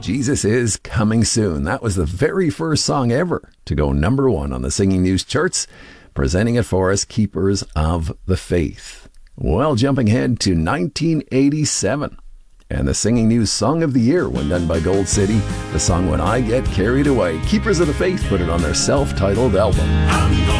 Jesus is Coming Soon. That was the very first song ever to go number one on the Singing News charts. Presenting it for us, Keepers of the Faith. Well, jumping ahead to 1987. And the Singing News Song of the Year, when done by Gold City, the song When I Get Carried Away. Keepers of the Faith put it on their self-titled album.